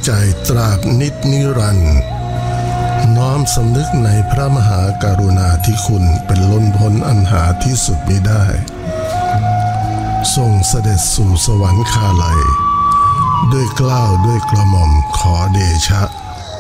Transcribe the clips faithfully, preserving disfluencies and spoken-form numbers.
ใจตราบนิจนิรันดร์น้อมสำนึกในพระมหากรุณาธิคุณเป็นล้นพ้นอันหาที่สุดมิได้ทรงเสด็จสู่สวรรคาลัยด้วยเกล้าด้วยกระหม่อมขอเดชะ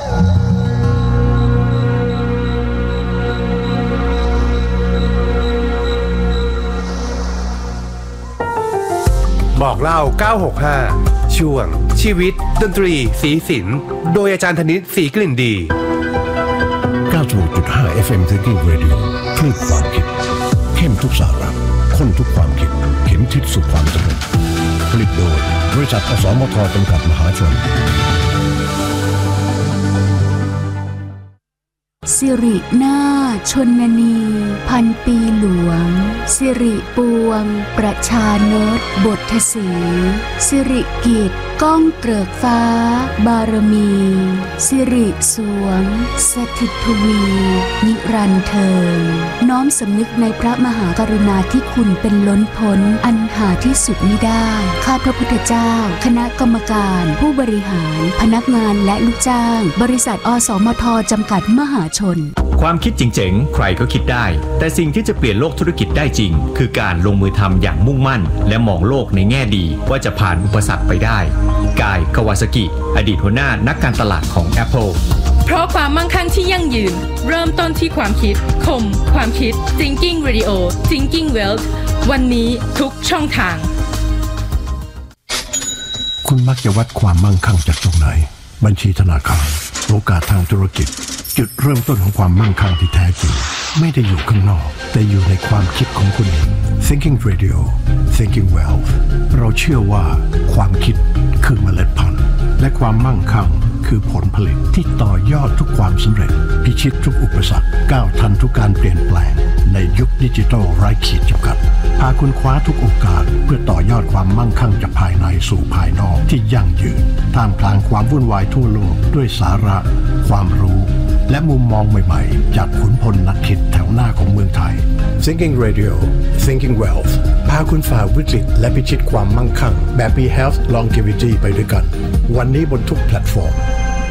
บอกเล่าเก้าหกห้าช่วงชีวิตดนตรีสีสินโดยอาจารย์ธนิต ศรีกลิ่นดีเก้าสิบหกจุดห้า เอฟ เอ็ม Thinking Radio คลื่นความคิดเข้มทุกสาระข้นทุกความคิดเข็มทิศสู่ความสำเร็จผลิตโดยบริษัทอสมทจำกัดมหาชนสิรินาชนนีพันปีหลวงสิริปวงประชานตบททศีสิริกิจก้องเกริกฟ้าบารมีสิริสวงสถิตทวีนิรันดร์เทินน้อมสำนึกในพระมหากรุณาธิคุณเป็นล้นพ้นอันหาที่สุดมิได้ข้าพระพุทธเจ้าคณะกรรมการผู้บริหารพนักงานและลูกจ้างบริษัทอสมทจำกัดมหาชนความคิดเจ๋งๆใครก็คิดได้แต่สิ่งที่จะเปลี่ยนโลกธุรกิจได้จริงคือการลงมือทำอย่างมุ่งมั่นและมองโลกในแง่ดีว่าจะผ่านอุปสรรคไปได้กาย คาวาซากิอดีตหัวหน้านักการตลาดของ Apple เพราะความมั่งคั่งที่ยั่งยืนเริ่มต้นที่ความคิดคมความคิด Thinking Radio Thinking Wealth วันนี้ทุกช่องทางคุณมักจะวัดความมั่งคั่งจากตรงไหนบัญชีธนาคารโอกาสทางธุรกิจจุดเริ่มต้นของความมั่งคั่งที่แท้จริงไม่ได้อยู่ข้างนอกแต่อยู่ในความคิดของคุณเอง Thinking Radio Thinking Wealth เราเชื่อว่าความคิดคือเมล็ดพันธุ์และความมั่งคั่งคือผลผลิตที่ต่อยอดทุกความสำเร็จพิชิตทุกอุปสรรคก้าวทันทุกการเปลี่ยนแปลงในยุคดิจิทัลไร้ขีดจำกัดพาคุณคว้าทุกโอกาสเพื่อต่อยอดความมั่งคั่งจากภายในสู่ภายนอกที่ยั่งยืนท่ามกลางความวุ่นวายทั่วโลกด้วยสาระความรู้และมุมมองใหม่ๆจากขุนพลนักคิดแถวหน้าของเมืองไทย Thinking Radio Thinking Wealth พาคุณฝ่าวิกฤตและพิชิตความมั่งคั่งแบบมี Health Longevity ไปด้วยกันวันนี้บนทุกแพลตฟอร์ม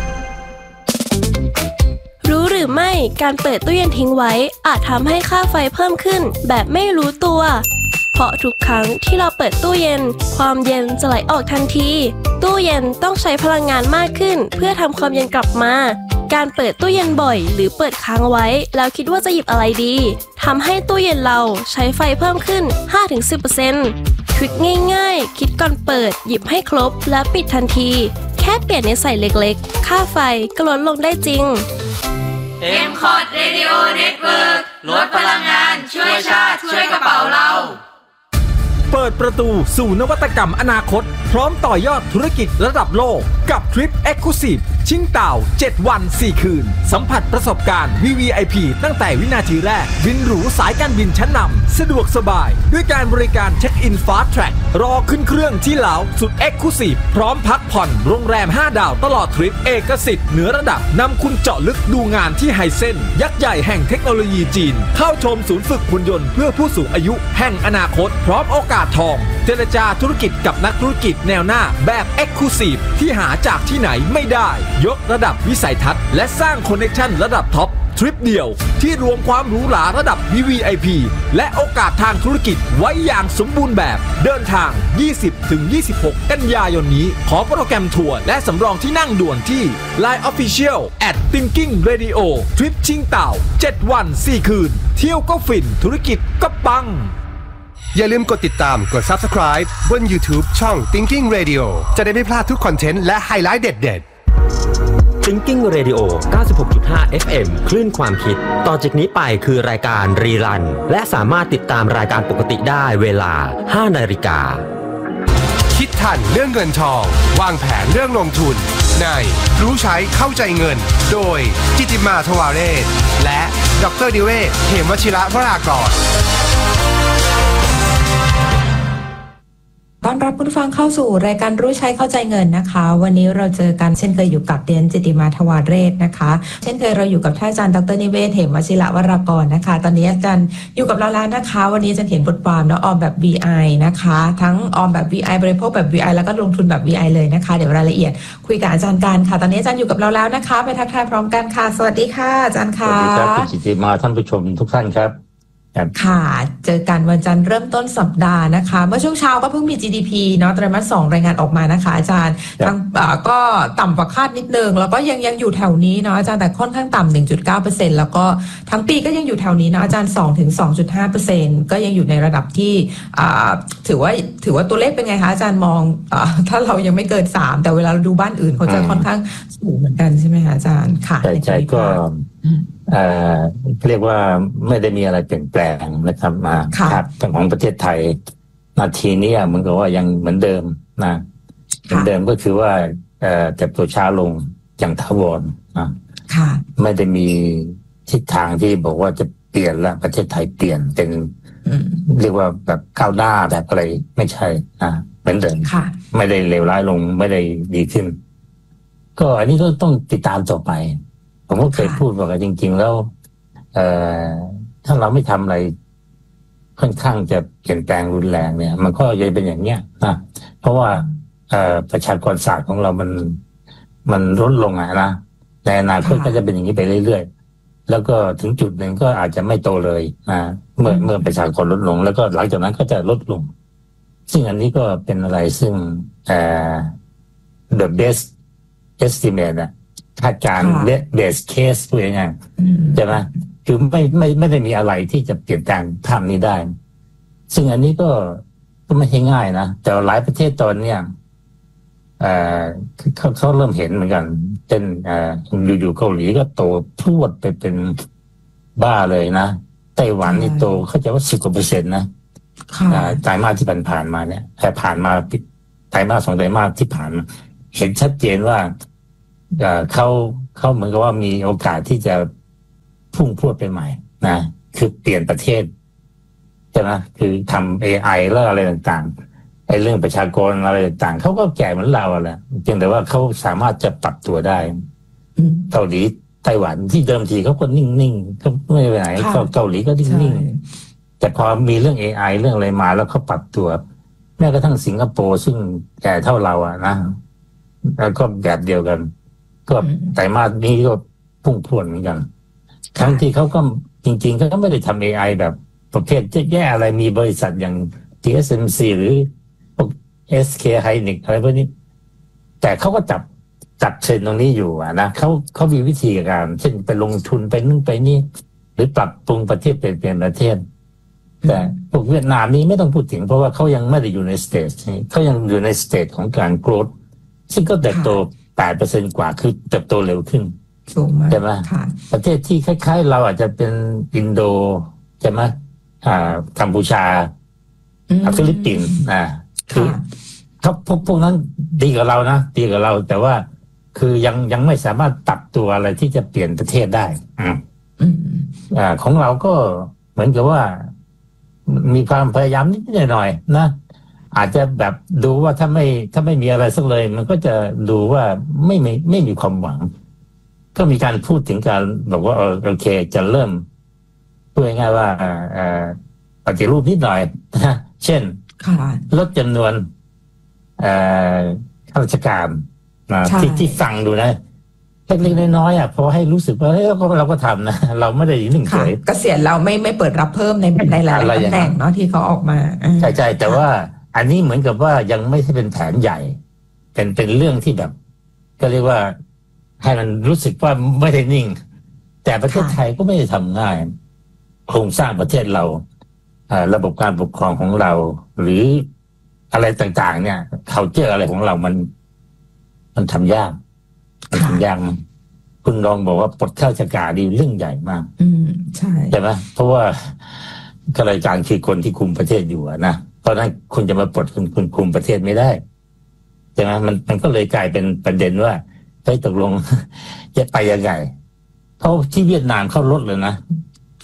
รู้หรือไม่การเปิดตู้เย็นทิ้งไว้อาจทำให้ค่าไฟเพิ่มขึ้นแบบไม่รู้ตัวเพราะทุกครั้งที่เราเปิดตู้เย็นความเย็นจะไหลออกทันทีตู้เย็นต้องใช้พลังงานมากขึ้นเพื่อทำความเย็นกลับมาการเปิดตู้เย็นบ่อยหรือเปิดค้างไว้แล้วคิดว่าจะหยิบอะไรดีทำให้ตู้เย็นเราใช้ไฟเพิ่มขึ้น ห้าถึงสิบเปอร์เซ็นต์ ทริคง่ายๆคิดก่อนเปิดหยิบให้ครบและปิดทันทีแค่เปลี่ยนนิสัยเล็กๆค่าไฟก็ลดลงได้จริงเอ็ม คอร์ด Radio Network ลดพลังงานช่วยชาติช่วยกระเป๋าเราเปิดประตูสู่นวัตกรรมอนาคตพร้อมต่อยอดธุรกิจระดับโลกกับทริป Exclusive ชิงเต่าเจ็ดวันสี่คืนสัมผัสประสบการณ์ วี วี ไอ พี ตั้งแต่วินาทีแรกบินหรูสายการบินชั้นนำสะดวกสบายด้วยการบริการเช็คอิน Fast Track รอขึ้นเครื่องที่ลาวสุด Exclusive พร้อมพักผ่อนโรงแรมห้าดาวตลอดทริปเอกสิทธิ์เหนือระดับนำคุณเจาะลึกดูงานที่ไฮเซ็นยักษ์ใหญ่แห่งเทคโนโลยีจีนเข้าชมศูนย์ฝึกหุ่นยนต์เพื่อผู้สูงอายุแห่งอนาคตพร้อมโอกาสทองเจรจาธุรกิจกับนักธุรกิจแนวหน้าแบบ Exclusive ที่หาจากที่ไหนไม่ได้ยกระดับวิสัยทัศน์และสร้างคอนเนคชั่นระดับท็อปทริปเดียวที่รวมความหรูหราระดับ วี วี ไอ พี และโอกาสทางธุรกิจไว้อย่างสมบูรณ์แบบเดินทาง ยี่สิบถึงยี่สิบหก กันยายนนี้ขอโปรแกรมทัวร์และสำรองที่นั่งด่วนที่ ไลน์ Official แอท Thinking Radio ทริปชิงเต่าเจ็ดวันสี่คืนเที่ยวก็ฟินธุรกิจก็ปังอย่าลืมกดติดตามกด Subscribe บน YouTube ช่อง Thinking Radio จะได้ไม่พลาดทุกคอนเทนต์และไฮไลท์เด็ดๆ Thinking Radio เก้าสิบหกจุดห้า เอฟ เอ็ม คลื่นความคิดต่อจากนี้ไปคือรายการรีรันและสามารถติดตามรายการปกติได้เวลา ห้านาฬิกาคิดทันเรื่องเงินทองวางแผนเรื่องลงทุนในรู้ใช้เข้าใจเงินโดยจิติมาทวาเรศและดร.ดิเวศเหมวชิระวรากรต้อนรับคุณฟังเข้าสู่รายการรู้ใช้เข้าใจเงินนะคะวันนี้เราเจอกันเช่นเคยอยู่กับเดียนจิติมาทวารเรศนะคะเช่นเคยเราอยู่กับท่านอาจารย์ดรนิเวศน์เหมวชิระวรากรนะคะตอนนี้อาจารย์อยู่กับเราแล้วนะคะวันนี้อาจารย์เห็นบทความเนาะออมแบบ วี ไอ นะคะทั้งออมแบบ วี ไอ บริโภคแบบ วี ไอ แล้วก็ลงทุนแบบ วี ไอ เลยนะคะเดี๋ยวรายละเอียดคุยกับอาจารย์กันค่ะตอนนี้อาจารย์อยู่กับเราแล้วนะคะไปทักทายพร้อมกันค่ะสวัสดีค่ะอาจารย์ค่ะสวัสดีครับคุณจิติมาท่านผู้ชมทุกท่านครับค่ะเจอกันวันจันทร์เริ่มต้นสัปดาห์นะคะเมื่อช่วงเช้าก็เพิ่งมี จี ดี พี เนาะไตรมาสสองรายงานออกมานะคะอาจารย์ทั้งก็ต่ำกว่าคาดนิดนึงแล้วก็ยังยังอยู่แถวนี้เนาะอาจารย์แต่ค่อนข้างต่ำ หนึ่งจุดเก้าเปอร์เซ็นต์ แล้วก็ทั้งปีก็ยังอยู่แถวนี้เนาะอาจารย์ สองถึงสองจุดห้าเปอร์เซ็นต์ ก็ยังอยู่ในระดับที่ถือว่าถือว่าตัวเลขเป็นไงคะอาจารย์มองถ้าเรายังไม่เกินสามแต่เวลาเราดูบ้านอื่นเขาจะค่อนข้างสูงเหมือนกันใช่ไหมคะอาจารย์ค่ะใช่ก็เรียกว่าไม่ได้มีอะไรเปลี่ยนแปลงนะครับมาครับของประเทศไทยนาทีนี้เหมือนกับว่ายังเหมือนเดิมนะเหมือนเดิมก็คือว่าเติบโตช้าลงอย่างถาวรนะไม่ได้มีทิศทางที่บอกว่าจะเปลี่ยนละประเทศไทยเปลี่ยนเป็นเรียกว่าแบบก้าวหน้าแบบอะไรไม่ใช่นะเหมือนเดิมไม่ได้เลวร้ายลงไม่ได้ดีขึ้นก็อันนี้ก็ต้องติดตามต่อไปผมก็เคยพูดว่าจริงๆแล้วเอ่อถ้าเราไม่ทำอะไรค่อนข้างจะเปลี่ยนแปลงรุนแรงเนี่ยมันก็จะเป็นอย่างเนี้ยนะเพราะว่าเอ่อประชากรศาสตร์ของเรามันมันลดลงอะนะในอนาคตก็จะเป็นอย่างนี้ไปเรื่อยๆแล้วก็ถึงจุดหนึ่งก็อาจจะไม่โตเลยนะเมื่อเมื่อประชากรลดลงแล้วก็หลังจากนั้นก็จะลดลงซึ่งอันนี้ก็เป็นอะไรซึ่งเอ่อ the best estimate อะคาดการณ์ best case พูดง่ายๆใช่ไหมคือไม่ไม่ไม่ได้มีอะไรที่จะเปลี่ยนแปลงภาพนี้ได้ซึ่งอันนี้ก็ก็ไม่ใช่ง่ายนะแต่หลายประเทศตอนเนี้ยเอ่อเขาเขาเริ่มเห็นเหมือนกันเช่นเอ่ออยู่ๆเกาหลีก็โตพรวดไปเป็นบ้าเลยนะไต้หวันนี่โตเขาจะว่าสิบกว่าเปอร์เซ็นต์นะไตรมาสที่ผ่านๆมาเนี่ยแต่ผ่านมาไตรมาสสองไตรมาสที่ผ่านมาเห็นชัดเจนว่าเขาเขาเหมือนกับว่ามีโอกาสที่จะพุ่งพรวดไปใหม่นะคือเปลี่ยนประเทศใช่ไหมคือทำ เอ ไอ แล้วอะไรต่างๆไอ้เรื่องประชากรอะไรต่างๆเขาก็แก่เหมือนเราแหละเพียงแต่ว่าเขาสามารถจะปรับตัวได้เกาหลีไต้หวันที่เดิมทีเขาก็นิ่งๆเขาไม่ไปไหนเกาหลีก็นิ่งๆแต่พอมีเรื่อง เอ ไอ เรื่องอะไรมาแล้วเขาปรับตัวแม้กระทั่งสิงคโปร์ซึ่งแก่เท่าเราอะนะแล้วก็แบบเดียวกันก็ไตรมาสนี้ก็พุ่งพรวดเหมือนกันทั้งที่เขาก็จริงๆเขาไม่ได้ทำ เอ ไอ แบบประเภทแย่ๆอะไรมีบริษัทอย่าง ที เอส เอ็ม ซี หรือพวก เอส เค Hynix อะไรพวกนี้แต่เขาก็จับจับเทรนด์ตรงนี้อยู่อ่ะนะเขาเขามีวิธีการเช่นไปลงทุนไปนู่นไปนี่หรือปรับปรุงประเทศเปลี่ยนเปลี่ยนประเทศแต่พวกเวียดนามนี้ไม่ต้องพูดถึงเพราะว่าเขายังไม่ได้อยู่ในสเตจเขายังอยู่ในสเตจของการโกรธซึ่งก็เติบโตแปดเปอร์เซ็นต์ กว่าคือเติบโตเร็วขึ้นใช่ไหมประเทศที่คล้ายๆเราอาจจะเป็นอินโดใช่ไหมอ่ากัมพูชาฟิลิปปินส์อ่าคือเขาพวกพวกนั้นดีกว่าเรานะดีกว่าเราแต่ว่าคือยังยังไม่สามารถปรับตัวอะไรที่จะเปลี่ยนประเทศได้อืมอ่าของเราก็เหมือนกับว่ามีความพยายามนิดหน่อยนะอาจจะแบบดูว่าถ้าไม่ถ้าไม่มีอะไรสักเลยมันก็จะดูว่าไม่ไม่ไม่มีความหวังก็มีการพูดถึงการบอกว่าโอเคจะเริ่มพูดง่ายๆว่าปฏิรูปนิดหน่อยนะเช่นลดจำนวนข้าราชการนะที่ที่ฟังดูนะเล็กๆน้อยๆอ่ะพอให้รู้สึกว่าเฮ้ยเราก็ทำนะเราไม่ได้หนึ่งเฉยเกษียณเราไม่ไม่เปิดรับเพิ่มในในหลายตำแหน่งเนาะที่เขาออกมาใช่ใช่แต่ว่าอันนี้เหมือนกับว่ายังไม่ใช่เป็นแผนใหญ่เป็นเป็นเรื่องที่แบบก็เรียกว่าให้มันรู้สึกว่าไม่ได้นิ่งแต่ประเทศไทยก็ไม่ได้ทำง่ายโครงสร้างประเทศเราระบบการปกครองของเราหรืออะไรต่างๆเนี่ยเขาเจออะไรของเรามันมันทำยากมันทำยากคุณลองบอกว่าปลดข้าราชการดีเรื่องใหญ่มากอืมใช่ใช่ไหมเพราะว่าข้าราชการคือคนที่คุมประเทศอยู่นะเพราะนั้นคุณจะมาปลดคุณคุณคุมประเทศไม่ได้ใช่ไหมมันมันก็เลยกลายเป็นประเด็นว่าเฮ้ยตกลงจะไปยังไงเพราะที่เวียดนามเขาลดเลยนะ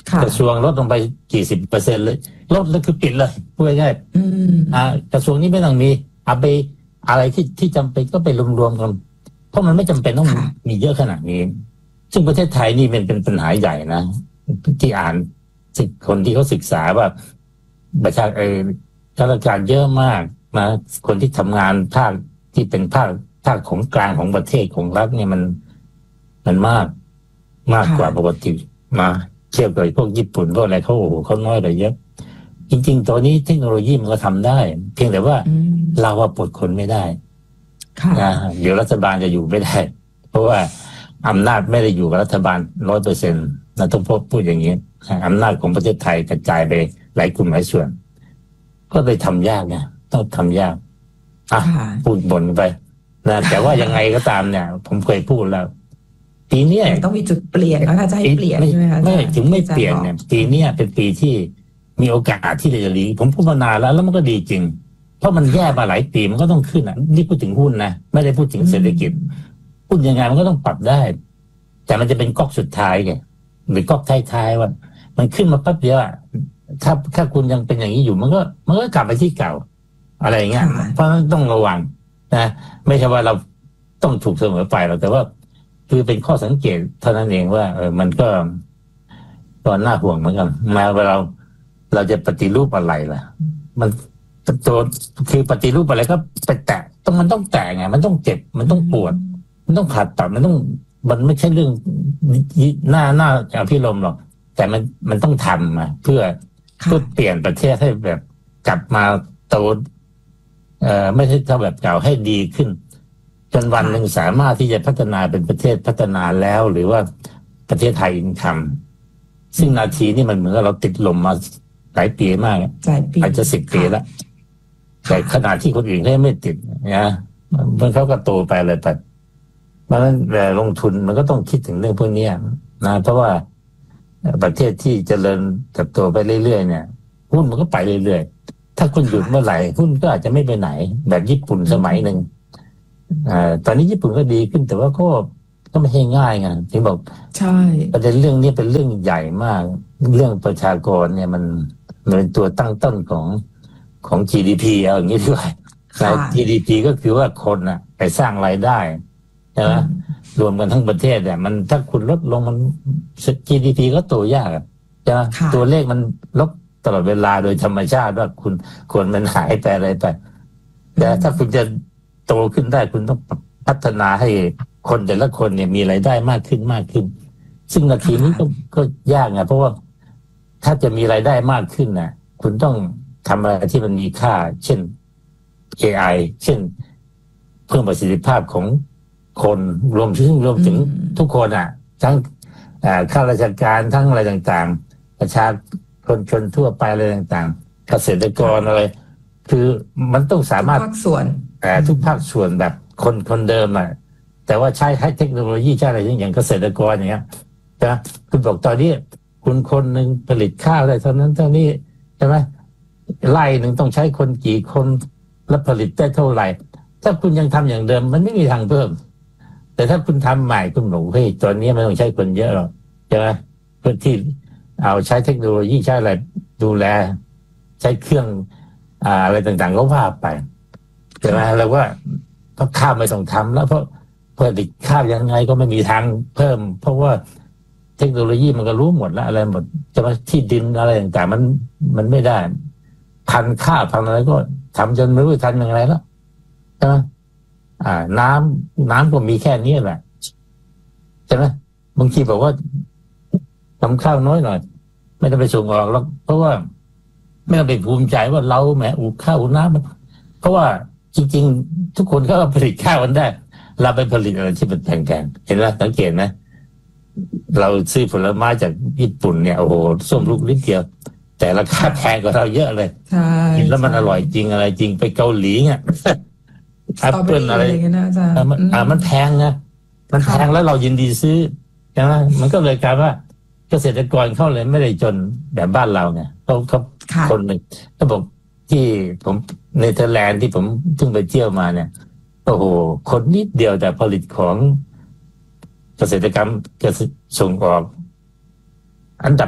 กระทรวงลดลงไปกี่สิบเปอร์เซ็นต์เลยลดแล้วคือปิดเลยพูดง่ายๆอ่ากระทรวงนี้ไม่ต้องมีเอาไปอะไรที่ที่จำเป็นก็ไปรวมๆกันเพราะมันไม่จำเป็นต้องมีเยอะขนาดนี้ซึ่งประเทศไทยนี่เป็นเป็นปัญหาใหญ่นะที่อ่านคนที่เขาศึกษาว่าประชาเออข้าราชการเยอะมากนะคนที่ทำงานภาคที่เป็นภาคภาคของกลางของประเทศของรัฐเนี่ยมันมันมากมากกว่าปกติมาเทียบกับพวกญี่ปุ่นพวกอะไรเขาโอ้โหเขาน้อยเลยเยอะจริงๆตัวนี้เทคโนโลยีมันก็ทำได้เพียงแต่ว่าเราว่าปลดคนไม่ได้นะเดี๋ยวรัฐบาลจะอยู่ไม่ได้เพราะว่าอำนาจไม่ได้อยู่กับรัฐบาลร้อยเปอร์เซ็นต์นะต้องพูดพูดอย่างนี้อำนาจของประเทศไทยกระจายไปหลายกลุ่มหลายส่วนก็เลยทำยากไงต้องทำยากอ่ะพูดบ่นไปนะแต่ว่ายังไงก็ตามเนี่ยผมเคยพูดแล้วปีนี้ต้องมีจุดเปลี่ยนก็ถ้าจะให้เปลี่ยนใช่ไหมคะไม่ถึงไม่เปลี่ยนเนี่ยปีนี้เป็นปีที่มีโอกาสที่จะหลีผมพูดมานานแล้วแล้วมันก็ดีจริงเพราะมันแย่มาหลายปีมันก็ต้องขึ้นอ่ะนี่พูดถึงหุ้นนะไม่ได้พูดถึงเศรษฐกิจหุ้นยังไงมันก็ต้องปรับได้แต่มันจะเป็นก๊อกสุดท้ายไงหรือก๊อกท้ายๆว่ามันขึ้นมาแป๊บเดียวถ้าถ้าคุณยังเป็นอย่างนี้อยู่มันก็มันก็กลับไปที่เก่าอะไรอย่างเงี้ยเพราะฉะนั้นต้องระวังนะไม่ใช่ว่าเราต้องถูกเสมอไปหรอกแต่ว่าคือเป็นข้อสังเกตเท่านั้นเองว่าเออมันก็ตอนน่าห่วงเหมือนกันมาเวลาเราเราจะปฏิรูปอะไรล่ะมันตัวคือปฏิรูปอะไรก็ไปแตะต้องมันต้องแตะไงมันต้องเจ็บมันต้องปวดมันต้องผ่าตัดมันต้องมันไม่ใช่เรื่องหน้าหน้าอภิรมย์หรอกแต่มันมันต้องทำมาเพื่อเพื่อเปลี่ยนประเทศให้แบบกลับมาโตเอ่อไม่ใช่เท่าแบบเก่าให้ดีขึ้นจนวันหนึ่งสามารถที่จะพัฒนาเป็นประเทศพัฒนาแล้วหรือว่าประเทศไทยอินคัมซึ่งนาทีนี่มันเหมือนกับเราติดลมมาหลายปีมากอาจจะสิบปีแล้วแต่ขนาดที่คนอื่นเขาไม่ติดนะมันเขาก็โตไปเลยไปเพราะฉะนั้นลงทุนมันก็ต้องคิดถึงเรื่องพวกนี้นะเพราะว่าประเทศที่เจริญเติบโตไปเรื่อยๆเนี่ยหุ้นมันก็ไปเรื่อยๆถ้าคุณหยุดเมื่อไหร่หุ้นก็อาจจะไม่ไปไหนแบบญี่ปุ่นสมัยหนึ่งอ่าตอนนี้ญี่ปุ่นก็ดีขึ้นแต่ว่าก็ก็ไม่ให้ง่ายไงถึงบอกใช่ประเด็นเรื่องนี้เป็นเรื่องใหญ่มากเรื่องประชากรเนี่ยมันมันเป็นตัวตั้งต้นของของ จี ดี พี เอาอย่างนี้ดีกว่า จี ดี พี ก็คือว่าคนน่ะไปสร้างรายได้ใช่ไหมรวมกันทั้งประเทศเนี่ยมันถ้าคุณลดลงมัน จี ดี พี ก็โตยากใช่ไหมตัวเลขมันลดตลอดเวลาโดยธรรมชาติว่าคุณควรมันหายไปอะไรไปแต่ถ้าคุณจะโตขึ้นได้คุณต้องพัฒนาให้คนแต่ละคนเนี่ยมีรายได้มากขึ้นมากขึ้นซึ่งนาทีนี้ก็ก็ยากไงเพราะว่าถ้าจะมีรายได้มากขึ้นนะคุณต้องทำอะไรที่มันมีค่าเช่น เอ ไอ เช่นเพิ่มประสิทธิภาพของคนรวมถึงรวมถึงทุกคนอ่ะทั้งข้าราชการทั้งอะไรต่างๆประชาชนชนทั่วไปอะไรต่างๆเกษตรกรอะไรคือมันต้องสามารถทุกภาคส่วนทุกภาคส่วนแบบคนคนเดิมอ่ะแต่ว่าใช้ให้เทคโนโลยีใช้อะไรอย่างเกษตรกรอย่างเงี้ยนะคุณบอกตอนนี้คุณคนหนึ่งผลิตข้าวได้เท่านั้นเท่านี้ใช่ไหมไร่หนึ่งต้องใช้คนกี่คนแล้วผลิตได้เท่าไหร่ถ้าคุณยังทำอย่างเดิมมันไม่มีทางเพิ่มแต่ถ้าคุณทำใหม่คุณบอกเฮ้ยตอนนี้ไม่ต้องใช้คนเยอะหรอกใช่ไหมเพื่อที่เอาใช้เทคโนโลยีใช้อะไรดูแลใช้เครื่องอ่าอะไรต่างๆก็ว่าไปใช่ไหมแล้วว่าเพราะข้าวไม่ต้องทำแล้วเพราะผลิตข้าวยังไงก็ไม่มีทางเพิ่มเพราะว่าเทคโนโลยีมันก็รู้หมดแล้วอะไรหมดจะมาที่ดินอะไรต่างๆมันมันไม่ได้พันข้าวพันอะไรก็ทำจนไม่รู้ทันยังไงแล้วใช่ไหมอ่าน้ำน้ำก็มีแค่นี้แหละใช่ไหมบางทีบอกว่าทำข้าวน้อยหน่อยไม่ต้องไปส่งออกแล้วเพราะว่าไม่ต้องไปภูมิใจว่าเราแหมอู่ข้าวอู่น้ำมันเพราะว่าจริงๆทุกคนก็ผลิตข้าวกันได้เราไปผลิตอะไรที่เป็นแพงๆเห็นไหมสังเกตไหมเราซื้อผลไม้จากญี่ปุ่นเนี่ยโอ้โหส้มลูกนิดเดียวแต่ราคาแพงกว่าเราเยอะเลยกินแล้วมันอร่อยจริงอะไรจริงไปเกาหลีเนี่ยแอปเปิลอะไรอ่ามันแพงนะมันแพงแล้วเรายินดีซื้อใช่ไหมมันก็เลยกลายว่าเกษตรกรเขาเลยไม่ได้จนแบบบ้านเราไงเขาเขาคนหนึ่งเขาบอกที่ผมเนเธอร์แลนด์ที่ผมเพิ่งไปเที่ยวมาเนี่ยโอ้โหคนนิดเดียวแต่ผลิตของเกษตรกรรมเกษตรส่งออกอันดับ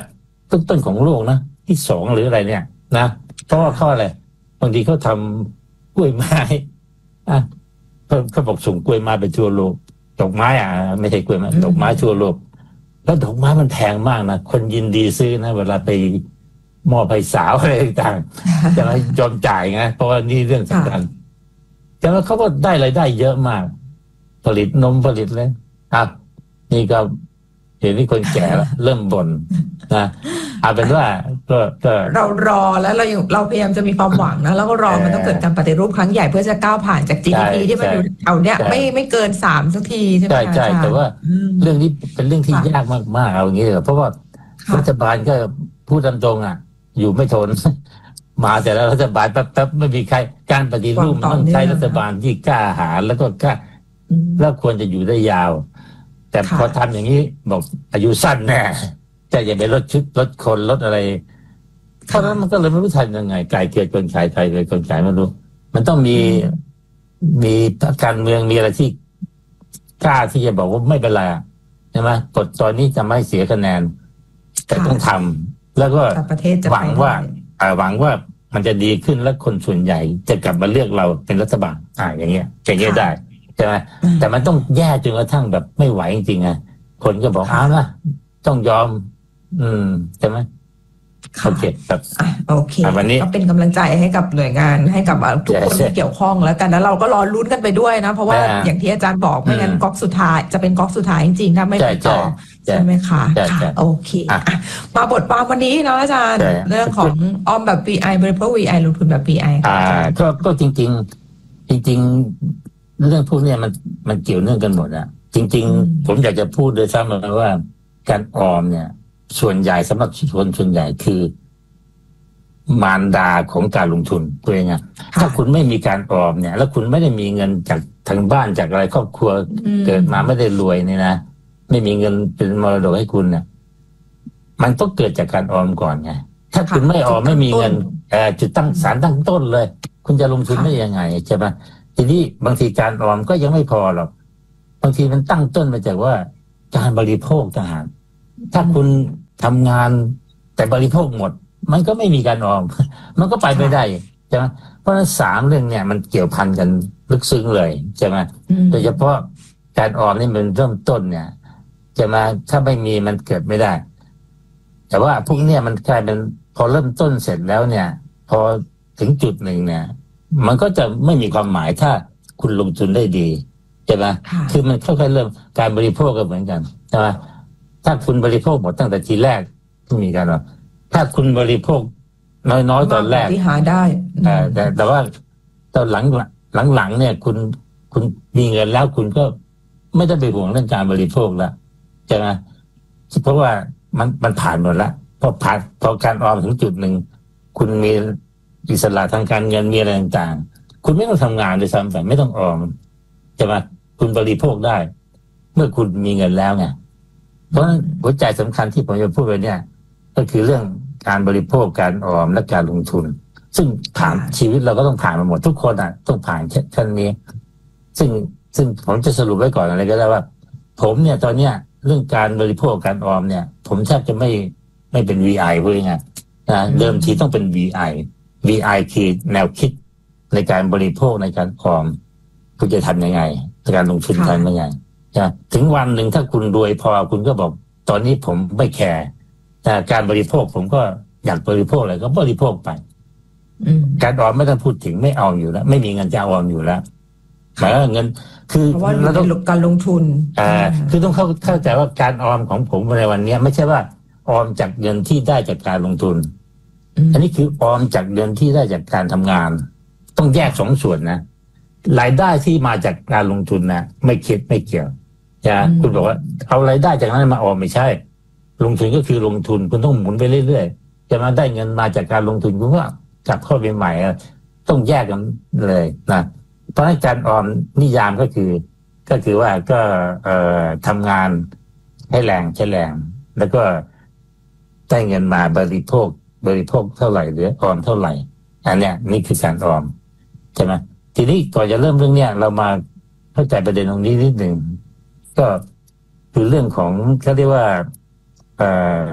ต้นๆของโลกนะที่สองหรืออะไรเนี่ยนะเพราะว่าเขาอะไรบางทีเขาทำกล้วยไม้อ่ะเขาเขาบอกส่งกล้วยไม้ไปทั่วโลกดอกไม้อ่ะไม่ใช่กล้วยไม้ดอกไม้ทั่วโลกแล้วดอกไม้มันแพงมากนะคนยินดีซื้อนะเวลาไปมอบให้สาวอะไรต่างๆจะให้ยอมจ่ายไงเพราะว่านี่เรื่องสำคัญแต่ว่าเขาก็ได้รายได้เยอะมากผลิตนมผลิตเลยครับนี่ก็เห็นที่คนแก่แล้วเริ่มบ่นนะเอาเป็นว่าก็ก็เรารอแล้วเราเราพยายามจะมีความหวังนะแล้วก็รอมันต้องเกิดการปฏิรูปครั้งใหญ่เพื่อจะก้าวผ่านจาก จี ดี พี ที่มันอยู่แถวเนี้ยไม่ไม่เกินสามสักทีใช่ไหมใช่ใช่แต่ว่าเรื่องนี้เป็นเรื่องที่ยากมากๆเอาอย่างนี้เลยเพราะว่ารัฐบาลก็พูดตามตรงอ่ะอยู่ไม่ทนมาแต่ละรัฐบาลแป๊บๆไม่มีใครการปฏิรูปมันต้องใช้รัฐบาลที่กล้าหาญแล้วก็กล้าแล้วควรจะอยู่ได้ยาวแต่พอทำอย่างนี้บอกอายุสั้นแน่จะอย่าไปลดชุดลดคนลดอะไรเพราะนั้นมันก็เลยไม่รู้ทันยังไงไกลเกลียดคนขายไทยเลยคนขายไม่รู้มันต้องมีมีการเมืองมีอะไรที่กล้าที่จะบอกว่าไม่เป็นไรใช่ไหมกดตอนนี้จะไม่เสียคะแนนแต่ต้องทำแล้วก็หวังว่าหวังว่ามันจะดีขึ้นและคนส่วนใหญ่จะกลับมาเลือกเราเป็นรัฐบาลอ่าอย่างเงี้ยอย่างเงี้ยได้ใช่ไหมแต่มันต้องแย่จนกระทั่งแบบไม่ไหวจริงๆไงคนก็บอกอ้าวนะต้องยอมอืมใช่ไหมโอเคครับโอเควันนี้ก็เป็นกำลังใจให้กับหน่วยงานให้กับทุกคนที่เกี่ยวข้องแล้วกันแล้วเราก็รอลุ้นกันไปด้วยนะเพราะว่าอย่างที่อาจารย์บอกไม่งั้นก๊อกสุดท้ายจะเป็นก๊อกสุดท้ายจริงๆถ้าไม่ไปต่อใช่ไหมคะค่ะโอเคมาบทความวันนี้นะอาจารย์เรื่องของออมแบบ วี ไอ บริโภค วี ไอ ลงทุนแบบ วี ไออ่าก็ก็จริงๆจริงๆเรื่องพวกนี้มันมันเกี่ยวเนื่องกันหมดอะจริงๆผมอยากจะพูดโดยซ้ำว่าการออมเนี่ยส่วนใหญ่สำหรับคนส่วนใหญ่คือมารดาของการลงทุนตัวเองอะถ้าคุณไม่มีการออมเนี่ยแล้วคุณไม่ได้มีเงินจากทางบ้านจากอะไรครอบครัวเกิดมาไม่ได้รวยเนี่ยนะไม่มีเงินเป็นมรดกให้คุณเนี่ยมันต้องเกิดจากการออมก่อนไงถ้าคุณไม่ออมไม่มีเงินเอ่อจุดตั้งสารตั้งต้นเลยคุณจะลงทุนได้ยังไงใช่ไหมทีนี้บางทีการออมก็ยังไม่พอหรอกบางทีมันตั้งต้นมาจากว่าการบริโภคต่างหากถ้าคุณทำงานแต่บริโภคหมดมันก็ไม่มีการออมมันก็ไปไม่ได้ใช่ไหมเพราะฉะนั้นสามเรื่องเนี่ยมันเกี่ยวพันกันลึกซึ้งเลยใช่ไหมโดยเฉพาะการออมนี่มันเริ่มต้นเนี่ยใช่ไหมถ้าไม่มีมันเกิดไม่ได้แต่ว่าพวกเนี้ยมันกลายเป็นพอเริ่มต้นเสร็จแล้วเนี่ยพอถึงจุดหนึ่งเนี่ยมันก็จะไม่มีความหมายถ้าคุณลงทุนได้ดีใช่ไหมคือมันค่อยๆเริ่มการบริโภคก็เหมือนกันใช่ไหมถ้าคุณบริโภคหมดตั้งแต่ทีแรกที่มีการว่าถ้าคุณบริโภคน้อยๆตอนแรกที่หาได้แต่แต่ว่าตอนหลังหลังๆเนี่ยคุณคุณมีเงินแล้วคุณก็ไม่ได้ไปห่วงเรื่องการบริโภคแล้วใช่ไหมเพราะว่ามันมันผ่านหมดแล้วพอผ่านพอการออมถึงจุดหนึ่งคุณมีอิสระทางการเงินมีอะไรต่างๆคุณไม่ต้องทำงานด้วยซ้ำไปไม่ต้องออมใช่ไหมคุณบริโภคได้เมื่อคุณมีเงินแล้วไงเพราะฉะนั้นหัวใจสำคัญที่ผมจะพูดไปเนี่ยก็คือเรื่องการบริโภคการออมและการลงทุนซึ่งผ่านชีวิตเราก็ต้องผ่านมาหมดทุกคนอ่ะต้องผ่านชั้นนี้ซึ่งซึ่งผมจะสรุปไว้ก่อนอะไรก็ได้ว่าผมเนี่ยตอนเนี้ยเรื่องการบริโภคการออมเนี่ยผมแทบจะไม่ไม่เป็น วี ไอ พูดง่ายๆนะเดิมทีต้องเป็น วี ไอ วี ไอ คือแนวคิดในการบริโภคในการออมคุณจะทำยังไงในการลงทุนทำยังไงนะถึงวันหนึ่งถ้าคุณรวยพอคุณก็บอกตอนนี้ผมไม่แคร์แต่การบริโภคผมก็อยากบริโภคอะไรก็บริโภคไปการออมไม่ต้องพูดถึงไม่เอาอยู่แล้วไม่มีเงินจะออมอยู่แล้วหมายว่าเงินคือเราต้องการลงทุนอ่าคือต้องเข้าเข้าใจว่าการออมของผมในวันนี้ไม่ใช่ว่าออมจากเงินที่ได้จากการลงทุนอันนี้คือออมจากเงินที่ได้จากการทำงานต้องแยกสองส่วนนะรายได้ที่มาจากการลงทุนนะไม่คิดไม่เกี่ยวจะคุณบอกว่าเอารายได้จากนั้นมาออมไม่ใช่ลงทุนก็คือลงทุนคุณต้องหมุนไปเรื่อยๆจะมาได้เงินมาจากการลงทุนคุณก็กลับเข้าไปใหม่ต้องแยกกันเลยนะเพราะฉะนั้นการออมนิยามก็คือก็คือว่าก็เอ่อทำงานให้แรงใช้แรงแล้วก็ได้เงินมาบริโภคบริโภคเท่าไหร่หรือออมเท่าไหร่อันเนี้ยนี่คือการออมใช่ไหมทีนี้ก่อนจะเริ่มเรื่องเนี้ยเรามาเข้าใจประเด็นตรงนี้นิดหนึ่งก็คือเรื่องของเขาเรียกว่าเอ่อ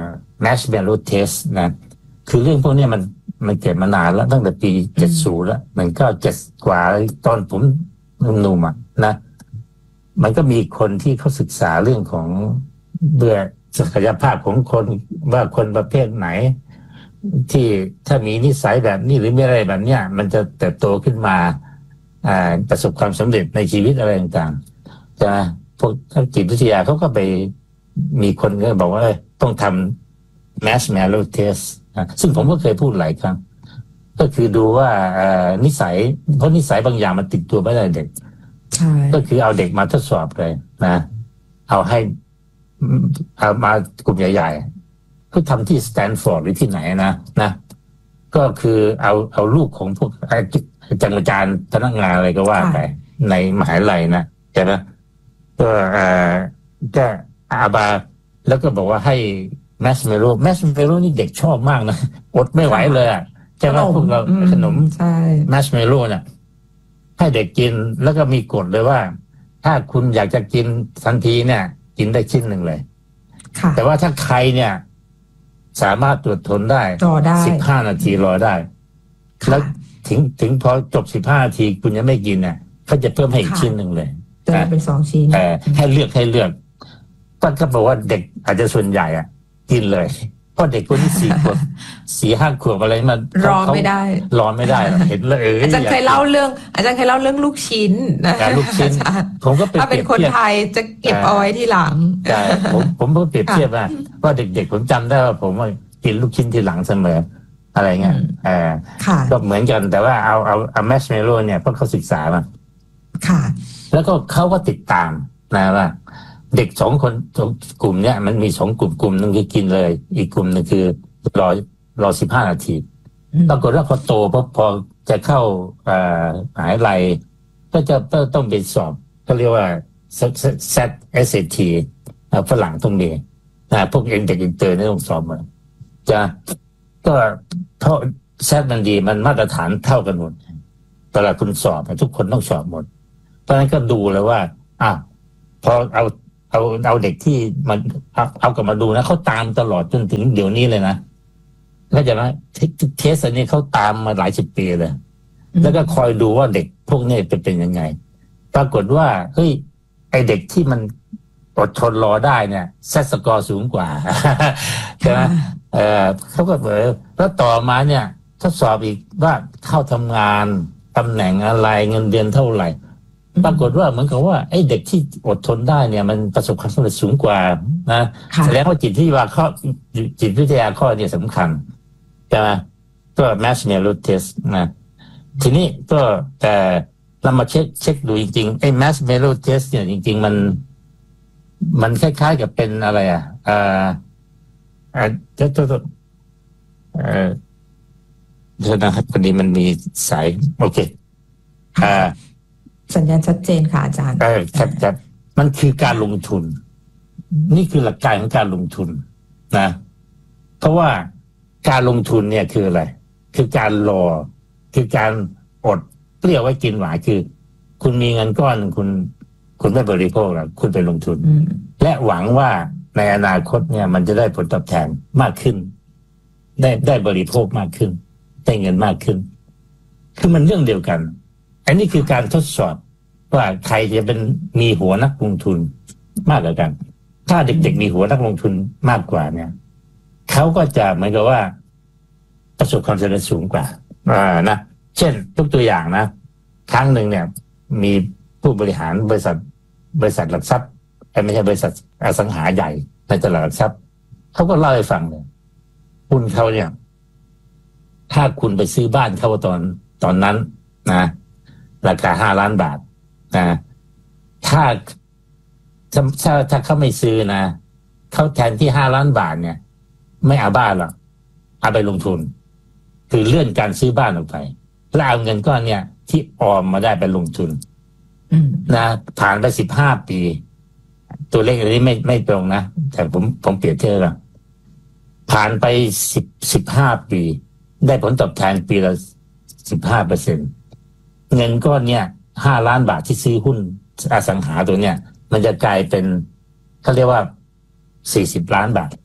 marshmallow test นะคือเรื่องพวกนี้มันมันเกิดมานานแล้วตั้งแต่ปีเจ็ดสิบแล้วมันก็เจ็ดกว่าตอนผมหนุ่มๆอ่ะนะมันก็มีคนที่เขาศึกษาเรื่องของเบื่อศักยภาพของคนว่าคนประเภทไหนที่ถ้ามีนิสัยแบบนี้หรือมีอะไรแบบเนี้ยมันจะเติบโตขึ้นมาอ่าประสบความสำเร็จในชีวิตอะไรต่างๆจะพวกนักจิตวิทยาเขาก็ไปมีคนก็บอกว่าต้องทำ marshmallow test นะซึ่งผมก็เคยพูดหลายครั้งก็คือดูว่านิสัยเพราะนิสัยบางอย่างมันติดตัวไม่ได้เด็กก็คือเอาเด็กมาทดสอบเลยนะเอาให้เอามากลุ่มใหญ่ๆก็ทำที่สแตนฟอร์ดหรือที่ไหนนะนะก็คือเอาเอาลูกของพวกอาจารย์อาจารย์พนักงานอะไรก็ว่าไปในมหาวิทยาลัยนะใช่ไหมก็อ่าก็อาบาแล้วก็บอกว่าให้แมชเมลโล่แมชเมลโล่นี่เด็กชอบมากนะอดไม่ไหวเลยอ่ะใช่ไหมพวกเราขนมแมชเมลโล่เนี่ยให้เด็กกินแล้วก็มีกฎเลยว่าถ้าคุณอยากจะกินทันทีเนี่ยกินได้ชิ้นหนึ่งเลยแต่ว่าถ้าใครเนี่ยสามารถตรวจทนได้สิบห้านาทีรอได้แล้วถึงถึงพอจบสิบห้านาทีคุณยังไม่กินเนี่ยเขาจะเพิ่มให้อีกชิ้นหนึ่งเลยจะเป็นสองชิ้นให้เลือกให้เลือกก็ก็บอกว่าเด็กอาจจะส่วนใหญ่อ่ะกินเลยเพราะเด็กคนที่สี่ขวบสี่ห้าขวบอะไรมันรอไม่ได้รอไม่ได้เห็นเลยเอออาจารย์เคยเล่าเรื่องอาจารย์เคยเล่าเรื่องลูกชิ้นนะลูกชิ้นผมก็ถ้าเป็นคนไทยจะเก็บเอาไว้ที่หลังใช่ผมผมก็เปรียบเทียบว่าว่าเด็กๆผมจำได้ว่าผมว่ากินลูกชิ้นที่หลังเสมออะไรเงี้ยเออก็เหมือนกันแต่ว่าเอาเอาเอาแมชเมลโล่เนี่ยเพราะเขาศึกษามาค่ะแล้วก็เขาก็ติดตามนะว่าเด็กสองคนกลุ่มเนี้ยมันมีสองกลุ่มกลุ่มนึงคือกินเลยอีกกลุ่มนึงคือรอรอสิบห้านาทีปรากฏว่าพอโตพอพอจะเข้าอ่ามหาวิทยาลัยก็จะต้องไปสอบเขาเรียกว่า เซต เอส เอ ที ฝรั่งต้องมีนะพวกเองเด็กอินเตอร์นี่ต้องสอบมาจะก็เพราะแซตมันดีมันมาตรฐานเท่ากันหมดเวลาคุณสอบทุกคนต้องสอบหมดเพราะฉะนั้นก็ดูเลยว่าอ่ะพอเอาเอาเอาเด็กที่มันเอาเอากลับมาดูนะเขาตามตลอดจนถึงเดี๋ยวนี้เลยนะเข้าใจไหมเทสอันนี้เขาตามมาหลายสิบปีเลยแล้วก็คอยดูว่าเด็กพวกนี้เป็นเป็นยังไงปรากฏว่าเฮ้ยไอเด็กที่มันอดทนรอได้เนี่ยเซตสกอร์สูงกว่าใช่ไหมเออเขาก็เออแล้วต่อมาเนี่ยทดสอบอีกว่าเข้าทำงานตำแหน่งอะไรเงินเดือนเท่าไหร่ปรากฏว่าเหมือนกับว่าไอ้เด็กที่อดทนได้เนี่ยมันประสบความสำเร็จสูงกว่านะแสดงว่าจิตวิทยาข้อจิตวิทยาข้อเนี่ยสำคัญใช่ไหมก็ marshmallow test นะทีนี้ก็แต่เรามาเช็คเช็คดูจริงๆไอ้ marshmallow test เนี่ยจริงๆมันมันคล้ายๆกับเป็นอะไรอ่ะอ่าอ่าจะจะเอ่อเดี๋ยวนะครับพอดีมันมีสายโอเคอ่าสัญญาณชัดเจนค่ะอาจารย์เออครับครับมันคือการลงทุนนี่คือหลักการของการลงทุนนะเพราะว่าการลงทุนเนี่ยคืออะไรคือการรอคือการอดเปรี้ยวไว้กินหวานคือคุณมีเงินก้อนคุณคุณไม่บริโภคหรอกคุณไปลงทุนและหวังว่าในอนาคตเนี่ยมันจะได้ผลตอบแทนมากขึ้นได้ได้บริโภคมากขึ้นได้เงินมากขึ้นคือมันเรื่องเดียวกันอันนี้คือการทดสอบว่าใครจะเป็นมีหัวนักลงทุนมากกว่ากันถ้าเด็กๆมีหัวนักลงทุนมากกว่าเนี่ยเขาก็จะเหมือนกับว่าประสบความสำเร็จสูงกว่าอ่านะเช่นทุกตัวอย่างนะครั้งหนึ่งเนี่ยมีผู้บริหารบริษัทบริษัทหลักทรัพย์ไม่ใช่บริษัทอสังหาใหญ่ในตลาดหลักทรัพย์เขาก็เล่าให้ฟังเลยหุ้นเขาเนี่ยถ้าคุณไปซื้อบ้านเขาตอนตอนนั้นนะราคาห้าล้านบาทนะถ้าถ้าถ้าเขาไม่ซื้อนะเขาแทนที่ห้าล้านบาทเนี่ยไม่เอาบ้านหรอกเอาไปลงทุนคือเลื่อนการซื้อบ้านออกไปแล้วเอาเงินก้อนเนี่ยที่ออมมาได้ไปลงทุนนะผ่านไปสิบห้าปีตัวเลขอันนี้ไม่ไม่ตรงนะแต่ผมผมเปรียบเทียบแล้วผ่านไปสิบสิบห้าปีได้ผลตอบแทนปีละสิบห้าเปอร์เซ็นต์เงินก้อนเนี่ยห้าล้านบาทที่ซื้อหุ้นอสังหาตัวเนี่ยมันจะกลายเป็นเขาเรียกว่าสี่สิบล้านบาท